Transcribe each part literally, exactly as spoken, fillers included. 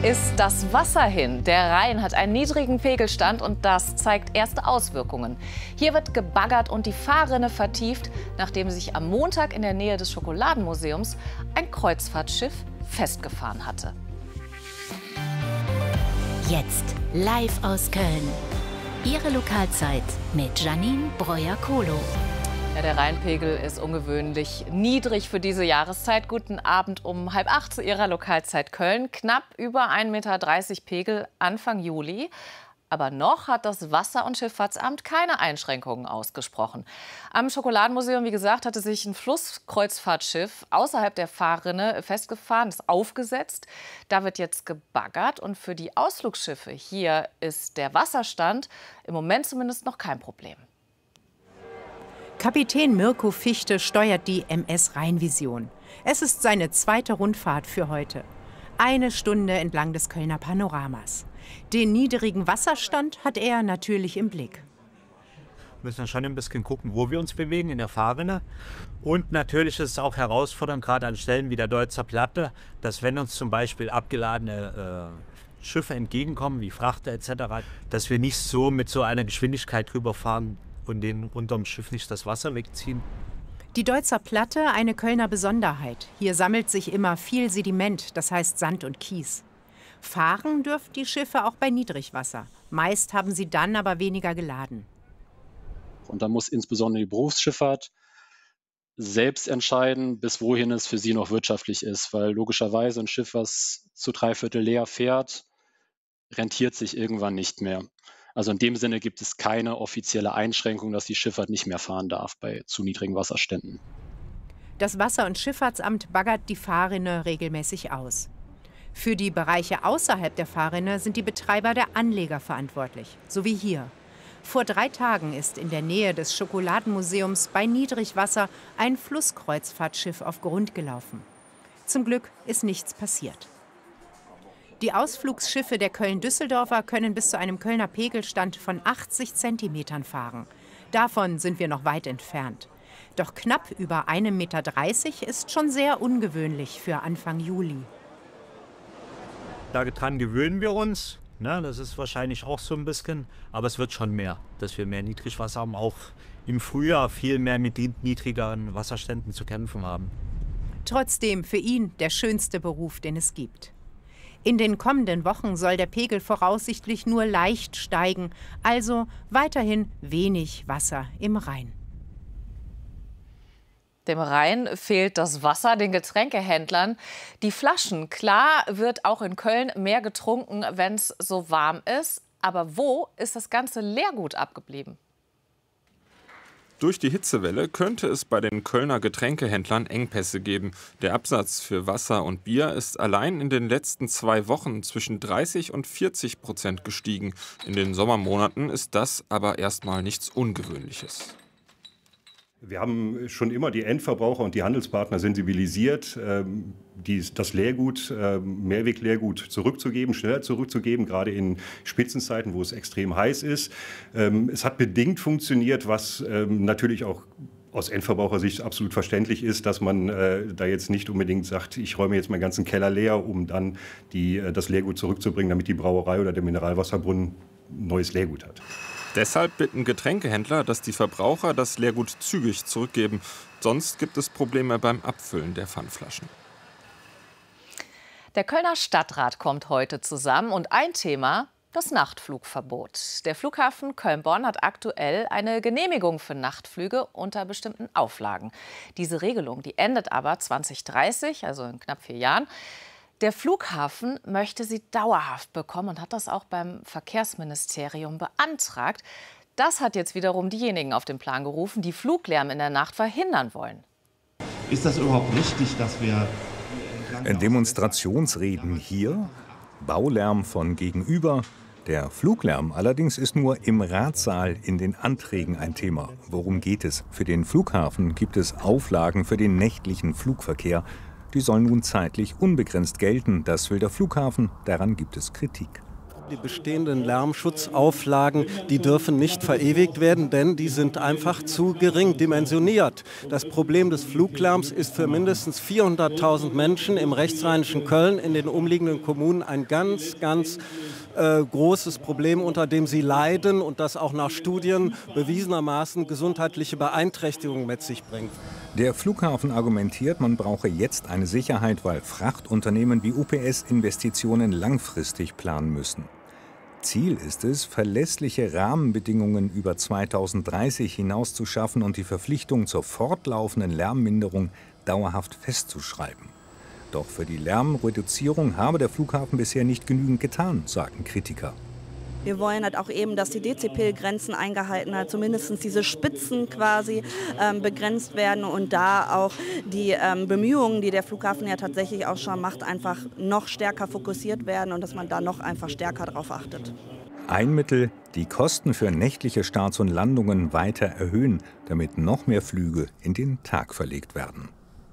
ist das Wasser hin. Der Rhein hat einen niedrigen Pegelstand und das zeigt erste Auswirkungen. Hier wird gebaggert und die Fahrrinne vertieft, nachdem sich am Montag in der Nähe des Schokoladenmuseums ein Kreuzfahrtschiff festgefahren hatte. Jetzt live aus Köln. Ihre Lokalzeit mit Janine Breuer-Kohlo. Ja, der Rheinpegel ist ungewöhnlich niedrig für diese Jahreszeit. Guten Abend um halb acht zu Ihrer Lokalzeit Köln. Knapp über ein Meter dreißig Pegel Anfang Juli. Aber noch hat das Wasser- und Schifffahrtsamt keine Einschränkungen ausgesprochen. Am Schokoladenmuseum, wie gesagt, hatte sich ein Flusskreuzfahrtschiff außerhalb der Fahrrinne festgefahren, ist aufgesetzt. Da wird jetzt gebaggert. Und für die Ausflugsschiffe hier ist der Wasserstand im Moment zumindest noch kein Problem. Kapitän Mirko Fichte steuert die M S Rheinvision. Es ist seine zweite Rundfahrt für heute. Eine Stunde entlang des Kölner Panoramas. Den niedrigen Wasserstand hat er natürlich im Blick. Wir müssen schon ein bisschen gucken, wo wir uns bewegen in der Fahrrinne. Und natürlich ist es auch herausfordernd, gerade an Stellen wie der Deutzer Platte, dass wenn uns zum Beispiel abgeladene äh, Schiffe entgegenkommen, wie Frachter et cetera, dass wir nicht so mit so einer Geschwindigkeit drüber fahren und denen unterm Schiff nicht das Wasser wegziehen. Die Deutzer Platte, eine Kölner Besonderheit. Hier sammelt sich immer viel Sediment, das heißt Sand und Kies. Fahren dürfen die Schiffe auch bei Niedrigwasser. Meist haben sie dann aber weniger geladen. Und da muss insbesondere die Berufsschifffahrt selbst entscheiden, bis wohin es für sie noch wirtschaftlich ist. Weil logischerweise ein Schiff, was zu drei Viertel leer fährt, rentiert sich irgendwann nicht mehr. Also in dem Sinne gibt es keine offizielle Einschränkung, dass die Schifffahrt nicht mehr fahren darf bei zu niedrigen Wasserständen. Das Wasser- und Schifffahrtsamt baggert die Fahrrinne regelmäßig aus. Für die Bereiche außerhalb der Fahrrinne sind die Betreiber der Anleger verantwortlich, so wie hier. Vor drei Tagen ist in der Nähe des Schokoladenmuseums bei Niedrigwasser ein Flusskreuzfahrtschiff auf Grund gelaufen. Zum Glück ist nichts passiert. Die Ausflugsschiffe der Köln-Düsseldorfer können bis zu einem Kölner Pegelstand von achtzig Zentimetern fahren. Davon sind wir noch weit entfernt. Doch knapp über einem Meter dreißig ist schon sehr ungewöhnlich für Anfang Juli. Daran gewöhnen wir uns. Ne, das ist wahrscheinlich auch so ein bisschen. Aber es wird schon mehr, dass wir mehr Niedrigwasser haben. Auch im Frühjahr viel mehr mit niedrigeren Wasserständen zu kämpfen haben. Trotzdem für ihn der schönste Beruf, den es gibt. In den kommenden Wochen soll der Pegel voraussichtlich nur leicht steigen, also weiterhin wenig Wasser im Rhein. Dem Rhein fehlt das Wasser, den Getränkehändlern die Flaschen. Klar wird auch in Köln mehr getrunken, wenn es so warm ist. Aber wo ist das ganze Leergut abgeblieben? Durch die Hitzewelle könnte es bei den Kölner Getränkehändlern Engpässe geben. Der Absatz für Wasser und Bier ist allein in den letzten zwei Wochen zwischen dreißig und vierzig Prozent gestiegen. In den Sommermonaten ist das aber erstmal nichts Ungewöhnliches. Wir haben schon immer die Endverbraucher und die Handelspartner sensibilisiert, das Leergut, Mehrwegleergut zurückzugeben, schneller zurückzugeben, gerade in Spitzenzeiten, wo es extrem heiß ist. Es hat bedingt funktioniert, was natürlich auch aus Endverbrauchersicht absolut verständlich ist, dass man da jetzt nicht unbedingt sagt, ich räume jetzt meinen ganzen Keller leer, um dann die, das Leergut zurückzubringen, damit die Brauerei oder der Mineralwasserbrunnen neues Leergut hat. Deshalb bitten Getränkehändler, dass die Verbraucher das Leergut zügig zurückgeben. Sonst gibt es Probleme beim Abfüllen der Pfandflaschen. Der Kölner Stadtrat kommt heute zusammen und ein Thema: das Nachtflugverbot. Der Flughafen Köln-Bonn hat aktuell eine Genehmigung für Nachtflüge unter bestimmten Auflagen. Diese Regelung, die endet aber zwanzig dreißig, also in knapp vier Jahren. Der Flughafen möchte sie dauerhaft bekommen und hat das auch beim Verkehrsministerium beantragt. Das hat jetzt wiederum diejenigen auf den Plan gerufen, die Fluglärm in der Nacht verhindern wollen. Ist das überhaupt richtig, dass wir... Demonstrationsreden hier, Baulärm von gegenüber. Der Fluglärm allerdings ist nur im Ratssaal in den Anträgen ein Thema. Worum geht es? Für den Flughafen gibt es Auflagen für den nächtlichen Flugverkehr. Die sollen nun zeitlich unbegrenzt gelten. Das will der Flughafen. Daran gibt es Kritik. Die bestehenden Lärmschutzauflagen, die dürfen nicht verewigt werden, denn die sind einfach zu gering dimensioniert. Das Problem des Fluglärms ist für mindestens vierhunderttausend Menschen im rechtsrheinischen Köln in den umliegenden Kommunen ein ganz, ganz äh, großes Problem, unter dem sie leiden und das auch nach Studien bewiesenermaßen gesundheitliche Beeinträchtigungen mit sich bringt. Der Flughafen argumentiert, man brauche jetzt eine Sicherheit, weil Frachtunternehmen wie U P S Investitionen langfristig planen müssen. Ziel ist es, verlässliche Rahmenbedingungen über zweitausenddreißig hinaus zu schaffen und die Verpflichtung zur fortlaufenden Lärmminderung dauerhaft festzuschreiben. Doch für die Lärmreduzierung habe der Flughafen bisher nicht genügend getan, sagen Kritiker. Wir wollen halt auch eben, dass die Dezibelgrenzen eingehalten werden, zumindest diese Spitzen quasi ähm, begrenzt werden und da auch die ähm, Bemühungen, die der Flughafen ja tatsächlich auch schon macht, einfach noch stärker fokussiert werden und dass man da noch einfach stärker drauf achtet. Ein Mittel, die Kosten für nächtliche Starts und Landungen weiter erhöhen, damit noch mehr Flüge in den Tag verlegt werden.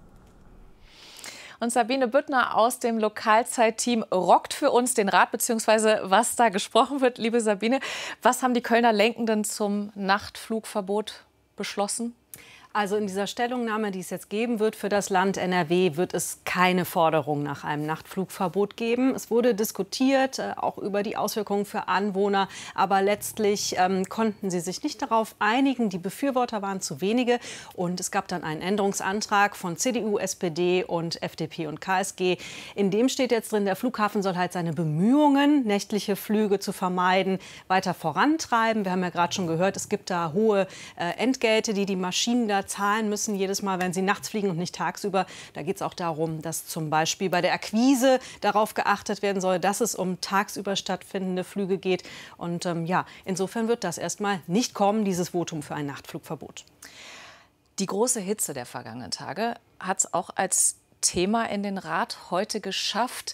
Und Sabine Büttner aus dem Lokalzeit-Team rockt für uns den Rat, beziehungsweise was da gesprochen wird. Liebe Sabine, was haben die Kölner Lenkenden zum Nachtflugverbot beschlossen? Also in dieser Stellungnahme, die es jetzt geben wird für das Land N R W, wird es keine Forderung nach einem Nachtflugverbot geben. Es wurde diskutiert, äh, auch über die Auswirkungen für Anwohner. Aber letztlich ähm, konnten sie sich nicht darauf einigen. Die Befürworter waren zu wenige. Und es gab dann einen Änderungsantrag von C D U, S P D und F D P und K S G. In dem steht jetzt drin, der Flughafen soll halt seine Bemühungen, nächtliche Flüge zu vermeiden, weiter vorantreiben. Wir haben ja gerade schon gehört, es gibt da hohe äh, Entgelte, die die Maschinen da zahlen müssen, jedes Mal, wenn sie nachts fliegen und nicht tagsüber. Da geht es auch darum, dass zum Beispiel bei der Akquise darauf geachtet werden soll, dass es um tagsüber stattfindende Flüge geht. Und ähm, ja, insofern wird das erstmal nicht kommen, dieses Votum für ein Nachtflugverbot. Die große Hitze der vergangenen Tage hat es auch als Thema in den Rat heute geschafft.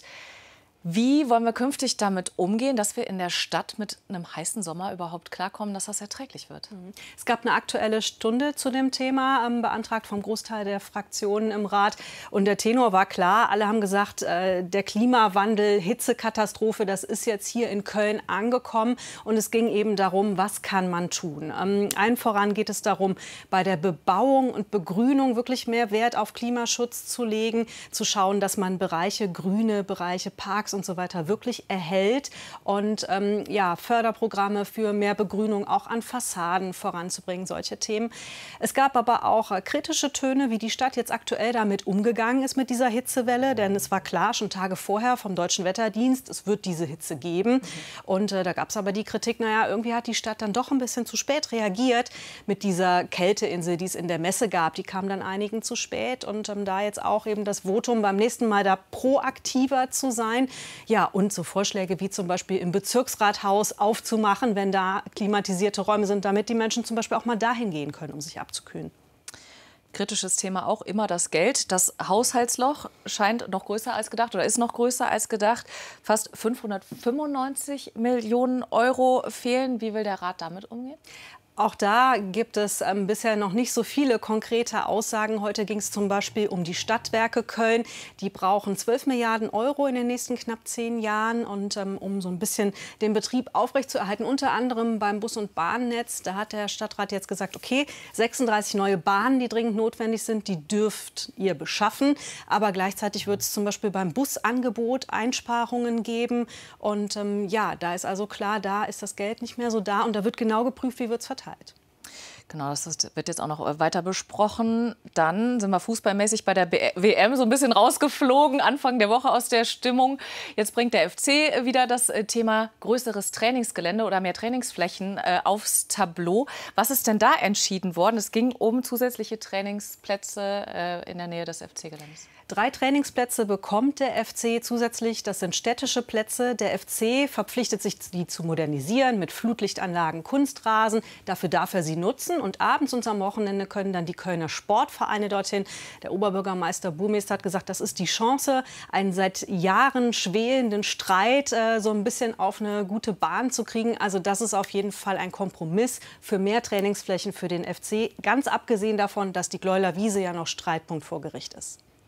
Wie wollen wir künftig damit umgehen, dass wir in der Stadt mit einem heißen Sommer überhaupt klarkommen, dass das erträglich wird? Es gab eine aktuelle Stunde zu dem Thema, ähm, beantragt vom Großteil der Fraktionen im Rat. Und der Tenor war klar. Alle haben gesagt, äh, der Klimawandel, Hitzekatastrophe, das ist jetzt hier in Köln angekommen. Und es ging eben darum, was kann man tun? Ähm, allen voran geht es darum, bei der Bebauung und Begrünung wirklich mehr Wert auf Klimaschutz zu legen, zu schauen, dass man Bereiche, grüne Bereiche, Parks und so weiter wirklich erhält und ähm, ja, Förderprogramme für mehr Begrünung auch an Fassaden voranzubringen, solche Themen. Es gab aber auch äh, kritische Töne, wie die Stadt jetzt aktuell damit umgegangen ist mit dieser Hitzewelle, denn es war klar schon Tage vorher vom Deutschen Wetterdienst, es wird diese Hitze geben. Mhm. Und äh, da gab es aber die Kritik, naja, irgendwie hat die Stadt dann doch ein bisschen zu spät reagiert mit dieser Kälteinsel, die es in der Messe gab. Die kam dann einigen zu spät und ähm, da jetzt auch eben das Votum beim nächsten Mal da proaktiver zu sein. Ja, und so Vorschläge wie zum Beispiel im Bezirksrathaus aufzumachen, wenn da klimatisierte Räume sind, damit die Menschen zum Beispiel auch mal dahin gehen können, um sich abzukühlen. Kritisches Thema auch immer das Geld. Das Haushaltsloch scheint noch größer als gedacht oder ist noch größer als gedacht. Fast fünfhundertfünfundneunzig Millionen Euro fehlen. Wie will der Rat damit umgehen? Auch da gibt es ähm, bisher noch nicht so viele konkrete Aussagen. Heute ging es zum Beispiel um die Stadtwerke Köln. Die brauchen zwölf Milliarden Euro in den nächsten knapp zehn Jahren. Und ähm, um so ein bisschen den Betrieb aufrechtzuerhalten, unter anderem beim Bus- und Bahnnetz, da hat der Stadtrat jetzt gesagt, okay, sechsunddreißig neue Bahnen, die dringend notwendig sind, die dürft ihr beschaffen. Aber gleichzeitig wird es zum Beispiel beim Busangebot Einsparungen geben. Und ähm, ja, da ist also klar, da ist das Geld nicht mehr so da. Und da wird genau geprüft, wie wird es verteilt. Genau, das wird jetzt auch noch weiter besprochen. Dann sind wir fußballmäßig bei der W M so ein bisschen rausgeflogen, Anfang der Woche aus der Stimmung. Jetzt bringt der F C wieder das Thema größeres Trainingsgelände oder mehr Trainingsflächen äh, aufs Tableau. Was ist denn da entschieden worden? Es ging um zusätzliche Trainingsplätze äh, in der Nähe des F C-Geländes. Drei Trainingsplätze bekommt der F C zusätzlich. Das sind städtische Plätze. Der F C verpflichtet sich, die zu modernisieren mit Flutlichtanlagen, Kunstrasen. Dafür darf er sie nutzen. Und abends und am Wochenende können dann die Kölner Sportvereine dorthin. Der Oberbürgermeister Burmester hat gesagt, das ist die Chance, einen seit Jahren schwelenden Streit äh, so ein bisschen auf eine gute Bahn zu kriegen. Also das ist auf jeden Fall ein Kompromiss für mehr Trainingsflächen für den F C. Ganz abgesehen davon, dass die Gleuler Wiese ja noch Streitpunkt vor Gericht ist.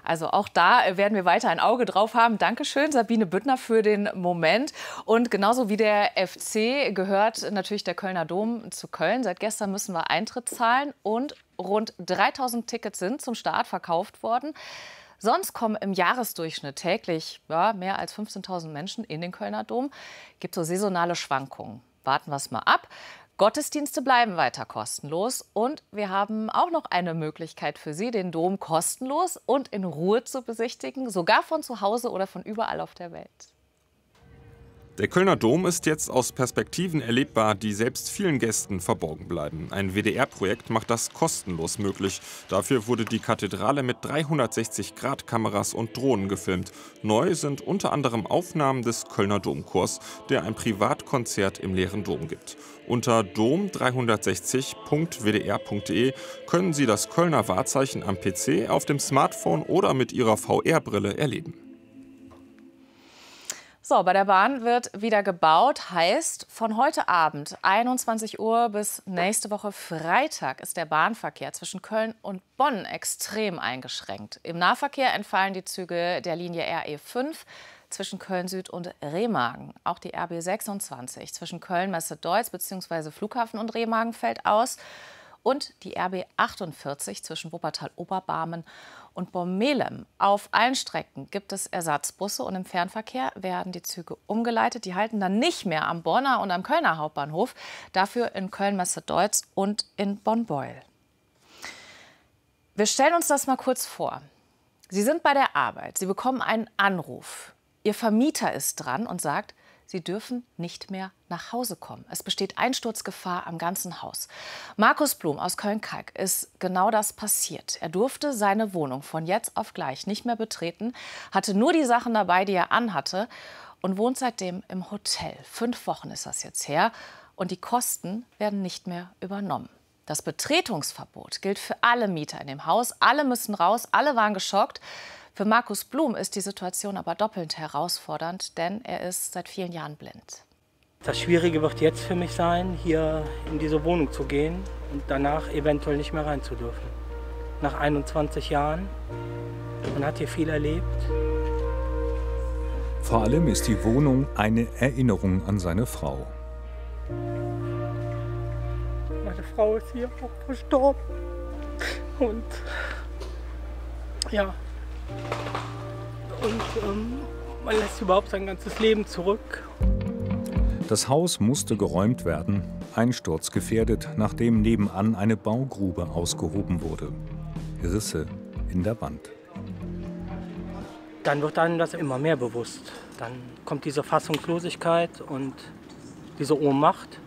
Also auch da werden wir weiter ein Auge drauf haben. Dankeschön, Sabine Büttner, für den Moment. Und genauso wie der F C gehört natürlich der Kölner Dom zu Köln. Seit gestern müssen wir Eintritt zahlen und rund dreitausend Tickets sind zum Start verkauft worden. Sonst kommen im Jahresdurchschnitt täglich ja, mehr als fünfzehntausend Menschen in den Kölner Dom. Gibt so saisonale Schwankungen. Warten wir es mal ab. Gottesdienste bleiben weiter kostenlos und wir haben auch noch eine Möglichkeit für Sie, den Dom kostenlos und in Ruhe zu besichtigen, sogar von zu Hause oder von überall auf der Welt. Der Kölner Dom ist jetzt aus Perspektiven erlebbar, die selbst vielen Gästen verborgen bleiben. Ein W D R-Projekt macht das kostenlos möglich. Dafür wurde die Kathedrale mit dreihundertsechzig Grad Kameras und Drohnen gefilmt. Neu sind unter anderem Aufnahmen des Kölner Domchors, der ein Privatkonzert im leeren Dom gibt. Unter dom dreihundertsechzig punkt w d r punkt d e können Sie das Kölner Wahrzeichen am P C, auf dem Smartphone oder mit Ihrer V R-Brille erleben. So, bei der Bahn wird wieder gebaut, heißt von heute Abend einundzwanzig Uhr bis nächste Woche Freitag ist der Bahnverkehr zwischen Köln und Bonn extrem eingeschränkt. Im Nahverkehr entfallen die Züge der Linie R E fünf zwischen Köln Süd und Remagen. Auch die R B sechsundzwanzig zwischen Köln Messe-Deutz bzw. Flughafen und Remagen fällt aus. Und die R B achtundvierzig zwischen Wuppertal-Oberbarmen und Bormelem. Auf allen Strecken gibt es Ersatzbusse und im Fernverkehr werden die Züge umgeleitet. Die halten dann nicht mehr am Bonner und am Kölner Hauptbahnhof, dafür in Köln-Messe-Deutz und in Bonn-Beuel. Wir stellen uns das mal kurz vor. Sie sind bei der Arbeit, Sie bekommen einen Anruf. Ihr Vermieter ist dran und sagt, Sie dürfen nicht mehr nach Hause kommen. Es besteht Einsturzgefahr am ganzen Haus. Markus Blum aus Köln-Kalk ist genau das passiert. Er durfte seine Wohnung von jetzt auf gleich nicht mehr betreten, hatte nur die Sachen dabei, die er anhatte und wohnt seitdem im Hotel. Fünf Wochen ist das jetzt her und die Kosten werden nicht mehr übernommen. Das Betretungsverbot gilt für alle Mieter in dem Haus. Alle müssen raus, alle waren geschockt. Für Markus Blum ist die Situation aber doppelt herausfordernd, denn er ist seit vielen Jahren blind. Das Schwierige wird jetzt für mich sein, hier in diese Wohnung zu gehen und danach eventuell nicht mehr rein zu dürfen. Nach einundzwanzig Jahren, man hat hier viel erlebt. Vor allem ist die Wohnung eine Erinnerung an seine Frau. Meine Frau ist hier auch verstorben und ja. Und ähm, man lässt überhaupt sein ganzes Leben zurück. Das Haus musste geräumt werden, einsturzgefährdet, nachdem nebenan eine Baugrube ausgehoben wurde. Risse in der Wand. Dann wird einem das immer mehr bewusst. Dann kommt diese Fassungslosigkeit und diese Ohnmacht.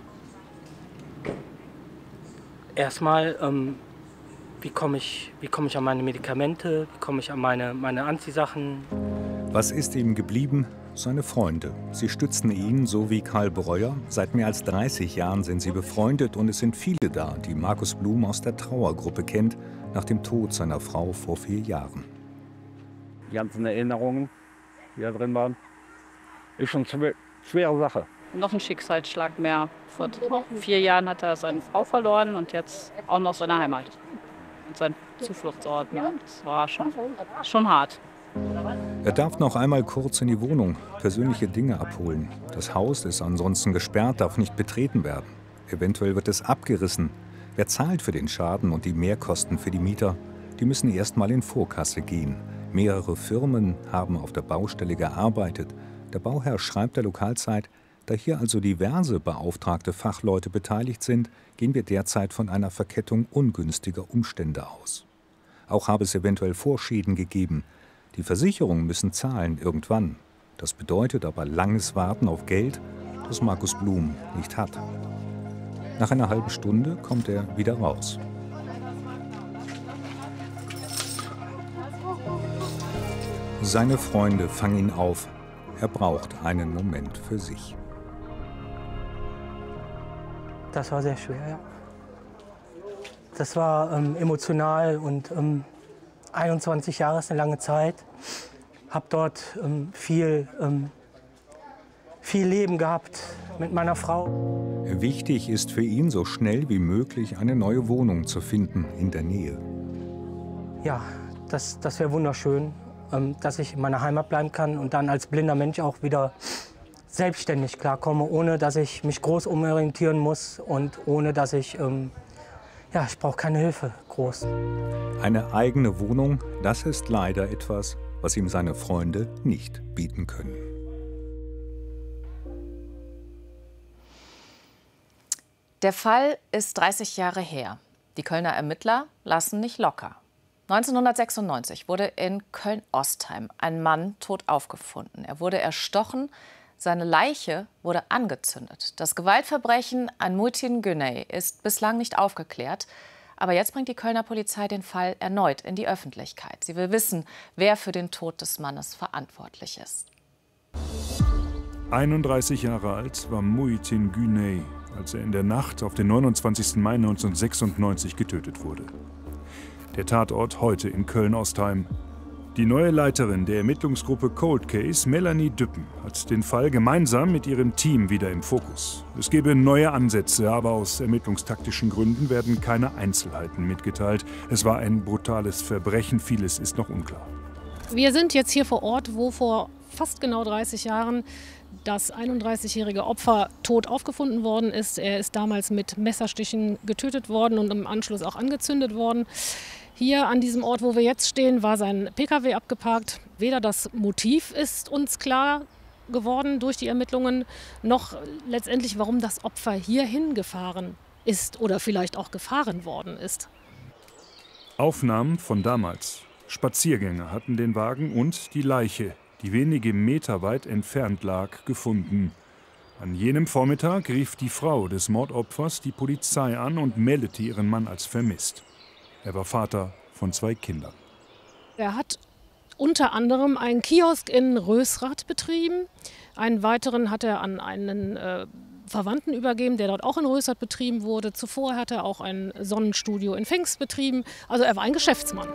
Erstmal, ähm, wie komme ich, wie komme ich an meine Medikamente, wie komme ich an meine, meine Anziehsachen. Was ist ihm geblieben? Seine Freunde. Sie stützen ihn, so wie Karl Breuer. Seit mehr als dreißig Jahren sind sie befreundet und es sind viele da, die Markus Blum aus der Trauergruppe kennt, nach dem Tod seiner Frau vor vier Jahren. Die ganzen Erinnerungen, die da drin waren, ist schon eine schwere Sache. Noch ein Schicksalsschlag mehr. Vor vier Jahren hat er seine Frau verloren und jetzt auch noch seine Heimat. Und sein Zufluchtsort. Das war schon, schon hart. Er darf noch einmal kurz in die Wohnung persönliche Dinge abholen. Das Haus ist ansonsten gesperrt, darf nicht betreten werden. Eventuell wird es abgerissen. Wer zahlt für den Schaden und die Mehrkosten für die Mieter? Die müssen erst mal in Vorkasse gehen. Mehrere Firmen haben auf der Baustelle gearbeitet. Der Bauherr schreibt der Lokalzeit, da hier also diverse beauftragte Fachleute beteiligt sind, gehen wir derzeit von einer Verkettung ungünstiger Umstände aus. Auch habe es eventuell Vorschäden gegeben. Die Versicherungen müssen zahlen irgendwann. Das bedeutet aber langes Warten auf Geld, das Markus Blum nicht hat. Nach einer halben Stunde kommt er wieder raus. Seine Freunde fangen ihn auf. Er braucht einen Moment für sich. Das war sehr schwer, ja. Das war ähm, emotional und ähm, einundzwanzig Jahre ist eine lange Zeit. Hab dort ähm, viel, ähm, viel Leben gehabt mit meiner Frau. Wichtig ist für ihn, so schnell wie möglich eine neue Wohnung zu finden in der Nähe. Ja, das, das wäre wunderschön, ähm, dass ich in meiner Heimat bleiben kann und dann als blinder Mensch auch wieder selbstständig klarkomme, ohne dass ich mich groß umorientieren muss und ohne dass ich, ähm, ja, ich brauche keine Hilfe groß. Eine eigene Wohnung, das ist leider etwas, was ihm seine Freunde nicht bieten können. Der Fall ist dreißig Jahre her. Die Kölner Ermittler lassen nicht locker. neunzehnhundertsechsundneunzig wurde in Köln-Ostheim ein Mann tot aufgefunden. Er wurde erstochen, seine Leiche wurde angezündet. Das Gewaltverbrechen an Muhittin Güney ist bislang nicht aufgeklärt. Aber jetzt bringt die Kölner Polizei den Fall erneut in die Öffentlichkeit. Sie will wissen, wer für den Tod des Mannes verantwortlich ist. einunddreißig Jahre alt war Muhittin Güney, als er in der Nacht auf den neunundzwanzigsten Mai neunzehnhundertsechsundneunzig getötet wurde. Der Tatort heute in Köln-Ostheim. Die neue Leiterin der Ermittlungsgruppe Cold Case, Melanie Düppen, hat den Fall gemeinsam mit ihrem Team wieder im Fokus. Es gebe neue Ansätze, aber aus ermittlungstaktischen Gründen werden keine Einzelheiten mitgeteilt. Es war ein brutales Verbrechen, vieles ist noch unklar. Wir sind jetzt hier vor Ort, wo vor fast genau dreißig Jahren das einunddreißigjährige Opfer tot aufgefunden worden ist. Er ist damals mit Messerstichen getötet worden und im Anschluss auch angezündet worden. Hier an diesem Ort, wo wir jetzt stehen, war sein Pkw abgeparkt. Weder das Motiv ist uns klar geworden durch die Ermittlungen, noch letztendlich, warum das Opfer hierhin gefahren ist oder vielleicht auch gefahren worden ist. Aufnahmen von damals. Spaziergänger hatten den Wagen und die Leiche, die wenige Meter weit entfernt lag, gefunden. An jenem Vormittag rief die Frau des Mordopfers die Polizei an und meldete ihren Mann als vermisst. Er war Vater von zwei Kindern. Er hat unter anderem einen Kiosk in Rösrath betrieben. Einen weiteren hat er an einen äh, Verwandten übergeben, der dort auch in Rösrath betrieben wurde. Zuvor hat er auch ein Sonnenstudio in Pfingst betrieben. Also er war ein Geschäftsmann.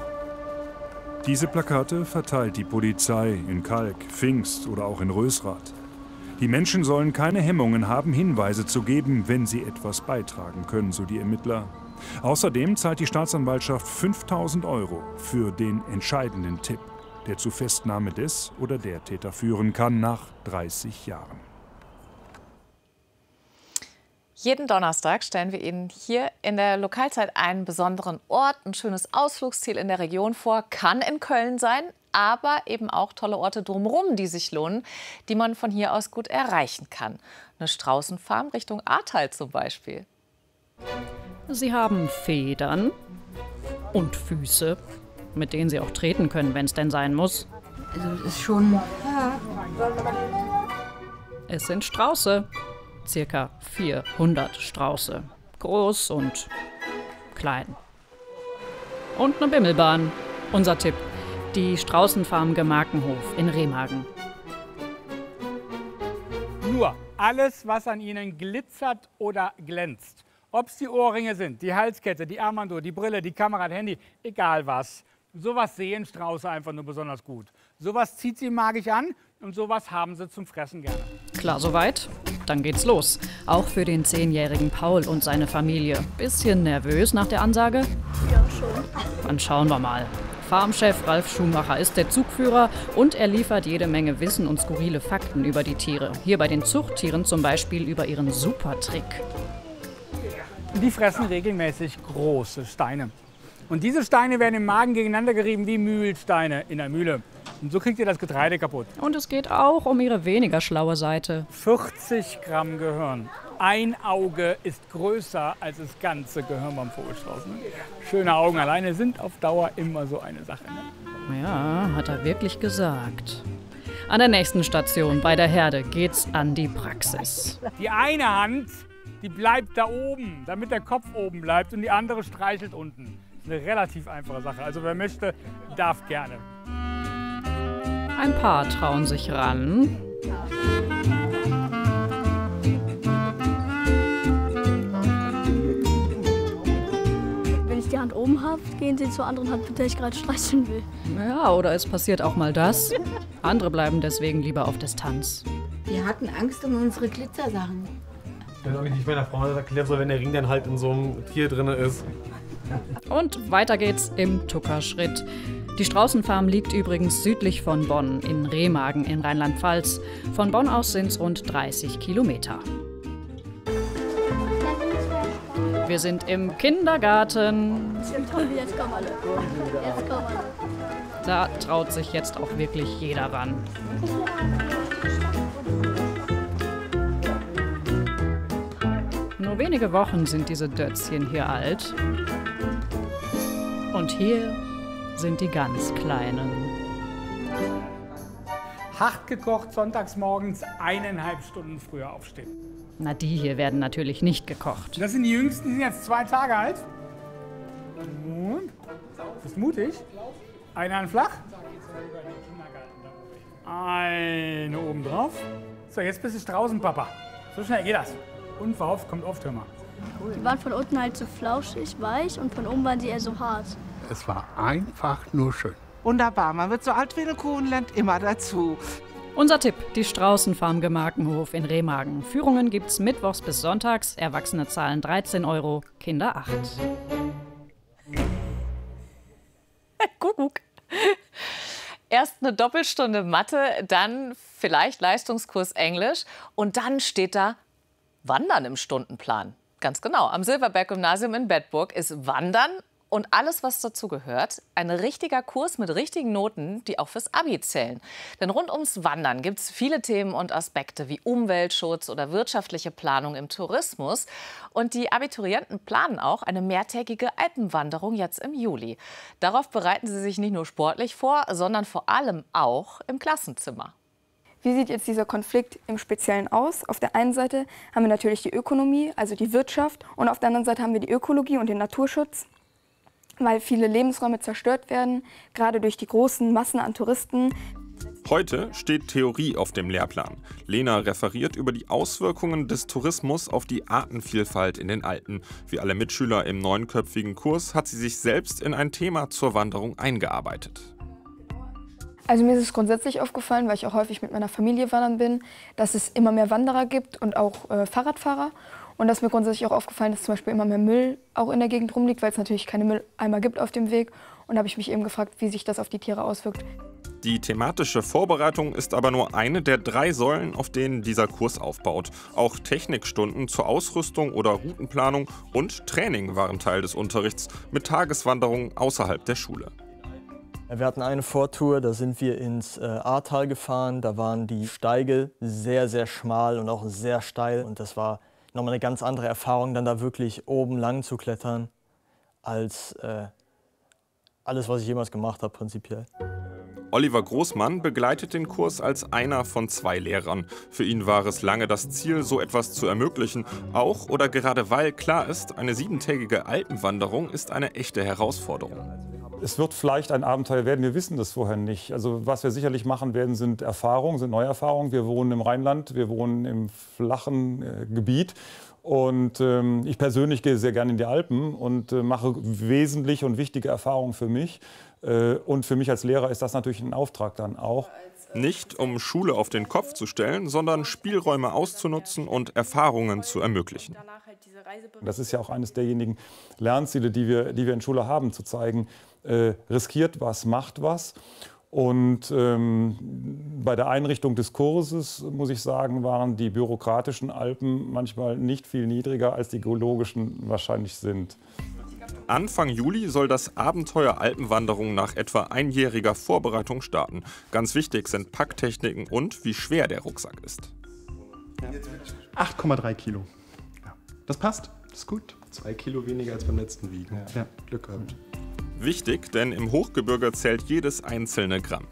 Diese Plakate verteilt die Polizei in Kalk, Pfingst oder auch in Rösrath. Die Menschen sollen keine Hemmungen haben, Hinweise zu geben, wenn sie etwas beitragen können, so die Ermittler. Außerdem zahlt die Staatsanwaltschaft fünftausend Euro für den entscheidenden Tipp, der zur Festnahme des oder der Täter führen kann nach dreißig Jahren. Jeden Donnerstag stellen wir Ihnen hier in der Lokalzeit einen besonderen Ort, ein schönes Ausflugsziel in der Region vor. Kann in Köln sein, aber eben auch tolle Orte drumherum, die sich lohnen, die man von hier aus gut erreichen kann. Eine Straußenfarm Richtung Ahrtal zum Beispiel. Sie haben Federn und Füße, mit denen Sie auch treten können, wenn es denn sein muss. Also das ist schon... Ja. Es sind Strauße. Circa vierhundert Strauße. Groß und klein. Und eine Bimmelbahn. Unser Tipp. Die Straußenfarm Gemarkenhof in Remagen. Nur alles, was an ihnen glitzert oder glänzt. Ob es die Ohrringe sind, die Halskette, die Armbanduhr, die Brille, die Kamera, das Handy, egal was. Sowas sehen Strauße einfach nur besonders gut. Sowas zieht sie magisch an und sowas haben sie zum Fressen gerne. Klar soweit? Dann geht's los. Auch für den zehnjährigen Paul und seine Familie. Bisschen nervös nach der Ansage? Ja, schon. Dann schauen wir mal. Farmchef Ralf Schumacher ist der Zugführer und er liefert jede Menge Wissen und skurrile Fakten über die Tiere. Hier bei den Zuchttieren zum Beispiel über ihren Supertrick. Die fressen regelmäßig große Steine. Und diese Steine werden im Magen gegeneinander gerieben wie Mühlsteine in der Mühle. Und so kriegt ihr das Getreide kaputt. Und es geht auch um ihre weniger schlaue Seite. vierzig Gramm Gehirn. Ein Auge ist größer als das ganze Gehirn beim Vogelstrauß. Ne? Schöne Augen alleine sind auf Dauer immer so eine Sache. Ne? Ja, hat er wirklich gesagt. An der nächsten Station bei der Herde geht's an die Praxis. Die eine Hand, die bleibt da oben, damit der Kopf oben bleibt und die andere streichelt unten. Eine relativ einfache Sache. Also wer möchte, darf gerne. Ein paar trauen sich ran. Wenn ich die Hand oben habe, gehen sie zur anderen Hand, mit der ich gerade streicheln will. Ja, oder es passiert auch mal das. Andere bleiben deswegen lieber auf Distanz. Wir hatten Angst um unsere Glitzersachen. Dann habe ich nicht meiner Frau erklärt, so wenn der Ring dann halt in so einem Tier drin ist. Und weiter geht's im Tuckerschritt. Die Straußenfarm liegt übrigens südlich von Bonn in Remagen in Rheinland-Pfalz. Von Bonn aus sind es rund dreißig Kilometer. Wir sind im Kindergarten. Jetzt kommen alle. Jetzt kommen alle. Da traut sich jetzt auch wirklich jeder ran. Nur wenige Wochen sind diese Dötzchen hier alt. Und hier sind die ganz Kleinen. Hart gekocht, sonntags morgens eineinhalb Stunden früher aufstehen. Na, die hier werden natürlich nicht gekocht. Das sind die Jüngsten, die sind jetzt zwei Tage alt. Und? Bist du mutig? Eine Hand flach. Eine oben drauf. So, jetzt bist du Straußenpapa. So schnell geht das. Unverhofft kommt oft, hör mal. Die waren von unten halt so flauschig, weich und von oben waren sie eher so hart. Es war einfach nur schön. Wunderbar, man wird so alt wie eine Kuh und lernt immer dazu. Unser Tipp, die Straußenfarm Gemarkenhof in Remagen. Führungen gibt's mittwochs bis sonntags. Erwachsene zahlen dreizehn Euro, Kinder acht. Kuckuck. Erst eine Doppelstunde Mathe, dann vielleicht Leistungskurs Englisch und dann steht da Wandern im Stundenplan. Ganz genau, am Silberberg-Gymnasium in Bedburg ist Wandern und alles, was dazu gehört, ein richtiger Kurs mit richtigen Noten, die auch fürs Abi zählen. Denn rund ums Wandern gibt es viele Themen und Aspekte wie Umweltschutz oder wirtschaftliche Planung im Tourismus. Und die Abiturienten planen auch eine mehrtägige Alpenwanderung jetzt im Juli. Darauf bereiten sie sich nicht nur sportlich vor, sondern vor allem auch im Klassenzimmer. Wie sieht jetzt dieser Konflikt im Speziellen aus? Auf der einen Seite haben wir natürlich die Ökonomie, also die Wirtschaft, und auf der anderen Seite haben wir die Ökologie und den Naturschutz, weil viele Lebensräume zerstört werden, gerade durch die großen Massen an Touristen. Heute steht Theorie auf dem Lehrplan. Lena referiert über die Auswirkungen des Tourismus auf die Artenvielfalt in den Alpen. Wie alle Mitschüler im neunköpfigen Kurs hat sie sich selbst in ein Thema zur Wanderung eingearbeitet. Also mir ist es grundsätzlich aufgefallen, weil ich auch häufig mit meiner Familie wandern bin, dass es immer mehr Wanderer gibt und auch äh, Fahrradfahrer. Und dass mir grundsätzlich auch aufgefallen ist, dass zum Beispiel immer mehr Müll auch in der Gegend rumliegt, weil es natürlich keine Mülleimer gibt auf dem Weg. Und da habe ich mich eben gefragt, wie sich das auf die Tiere auswirkt. Die thematische Vorbereitung ist aber nur eine der drei Säulen, auf denen dieser Kurs aufbaut. Auch Technikstunden zur Ausrüstung oder Routenplanung und Training waren Teil des Unterrichts mit Tageswanderungen außerhalb der Schule. Wir hatten eine Vortour, da sind wir ins äh, Ahrtal gefahren. Da waren die Steige sehr, sehr schmal und auch sehr steil. Und das war nochmal eine ganz andere Erfahrung, dann da wirklich oben lang zu klettern, als äh, alles, was ich jemals gemacht habe, prinzipiell. Oliver Großmann begleitet den Kurs als einer von zwei Lehrern. Für ihn war es lange das Ziel, so etwas zu ermöglichen. Auch oder gerade weil klar ist, eine siebentägige Alpenwanderung ist eine echte Herausforderung. Es wird vielleicht ein Abenteuer werden, wir wissen das vorher nicht. Also was wir sicherlich machen werden, sind Erfahrungen, sind Neuerfahrungen. Wir wohnen im Rheinland, wir wohnen im flachen äh, Gebiet. Und ähm, ich persönlich gehe sehr gerne in die Alpen und äh, mache wesentliche und wichtige Erfahrungen für mich. Äh, und für mich als Lehrer ist das natürlich ein Auftrag dann auch. Nicht um Schule auf den Kopf zu stellen, sondern Spielräume auszunutzen und Erfahrungen zu ermöglichen. Das ist ja auch eines derjenigen Lernziele, die wir, die wir in Schule haben, zu zeigen, äh, riskiert was, macht was. Und ähm, bei der Einrichtung des Kurses, muss ich sagen, waren die bürokratischen Alpen manchmal nicht viel niedriger, als die geologischen wahrscheinlich sind. Anfang Juli soll das Abenteuer Alpenwanderung nach etwa einjähriger Vorbereitung starten. Ganz wichtig sind Packtechniken und wie schwer der Rucksack ist. acht Komma drei Kilo. Ja. Das passt, das ist gut. Zwei Kilo weniger als beim letzten Wiegen. Ja, Glück gehabt. Wichtig, denn im Hochgebirge zählt jedes einzelne Gramm.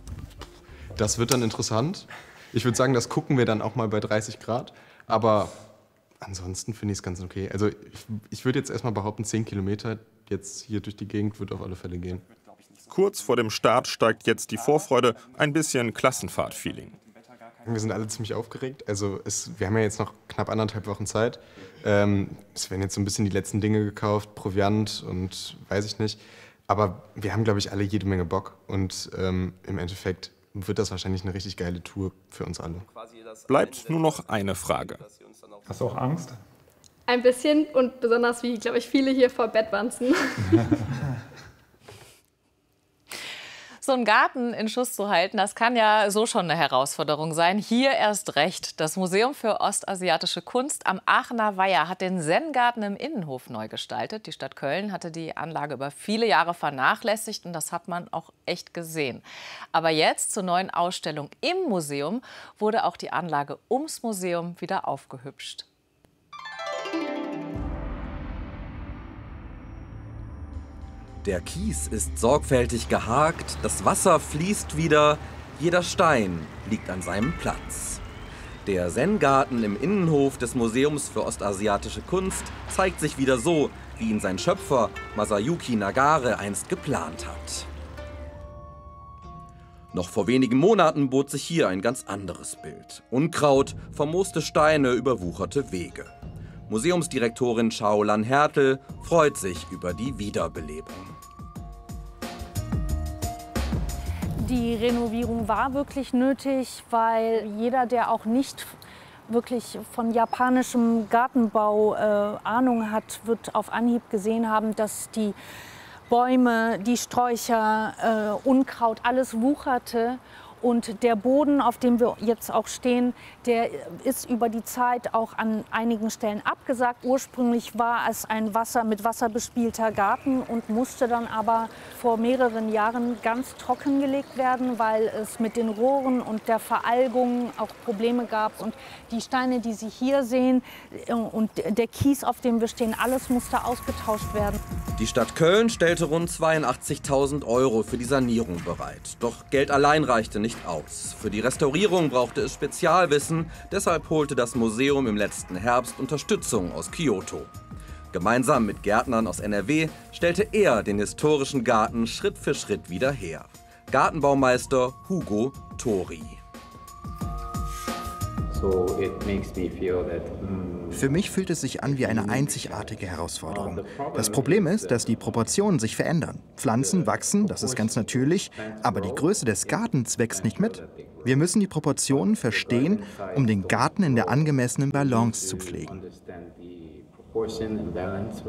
Das wird dann interessant. Ich würde sagen, das gucken wir dann auch mal bei dreißig Grad. Aber ansonsten finde ich es ganz okay. Also ich, ich würde jetzt erstmal behaupten, zehn Kilometer jetzt hier durch die Gegend wird auf alle Fälle gehen. Kurz vor dem Start steigt jetzt die Vorfreude, ein bisschen Klassenfahrt-Feeling. Wir sind alle ziemlich aufgeregt. Also es, wir haben ja jetzt noch knapp anderthalb Wochen Zeit. Ähm, es werden jetzt so ein bisschen die letzten Dinge gekauft, Proviant und weiß ich nicht. Aber wir haben, glaube ich, alle jede Menge Bock. Und ähm, im Endeffekt wird das wahrscheinlich eine richtig geile Tour für uns alle. Bleibt nur noch eine Frage. Hast du auch Angst? Ein bisschen und besonders wie, glaube ich, viele hier vor Bettwanzen. So einen Garten in Schuss zu halten, das kann ja so schon eine Herausforderung sein. Hier erst recht. Das Museum für ostasiatische Kunst am Aachener Weiher hat den Zen-Garten im Innenhof neu gestaltet. Die Stadt Köln hatte die Anlage über viele Jahre vernachlässigt und das hat man auch echt gesehen. Aber jetzt zur neuen Ausstellung im Museum wurde auch die Anlage ums Museum wieder aufgehübscht. Der Kies ist sorgfältig gehakt, das Wasser fließt wieder, jeder Stein liegt an seinem Platz. Der Zen-Garten im Innenhof des Museums für ostasiatische Kunst zeigt sich wieder so, wie ihn sein Schöpfer Masayuki Nagare einst geplant hat. Noch vor wenigen Monaten bot sich hier ein ganz anderes Bild. Unkraut, vermooste Steine, überwucherte Wege. Museumsdirektorin Shaolan Hertel freut sich über die Wiederbelebung. Die Renovierung war wirklich nötig, weil jeder, der auch nicht wirklich von japanischem Gartenbau äh, Ahnung hat, wird auf Anhieb gesehen haben, dass die Bäume, die Sträucher, äh, Unkraut, alles wucherte. Und der Boden, auf dem wir jetzt auch stehen, der ist über die Zeit auch an einigen Stellen abgesagt. Ursprünglich war es ein Wasser, mit Wasser bespielter Garten und musste dann aber vor mehreren Jahren ganz trockengelegt werden, weil es mit den Rohren und der Veralgung auch Probleme gab. Und die Steine, die Sie hier sehen und der Kies, auf dem wir stehen, alles musste ausgetauscht werden. Die Stadt Köln stellte rund zweiundachtzigtausend Euro für die Sanierung bereit. Doch Geld allein reichte nicht aus. Für die Restaurierung brauchte es Spezialwissen, deshalb holte das Museum im letzten Herbst Unterstützung aus Kyoto. Gemeinsam mit Gärtnern aus N R W stellte er den historischen Garten Schritt für Schritt wieder her. Gartenbaumeister Hugo Tori. Für mich fühlt es sich an wie eine einzigartige Herausforderung. Das Problem ist, dass die Proportionen sich verändern. Pflanzen wachsen, das ist ganz natürlich, aber die Größe des Gartens wächst nicht mit. Wir müssen die Proportionen verstehen, um den Garten in der angemessenen Balance zu pflegen.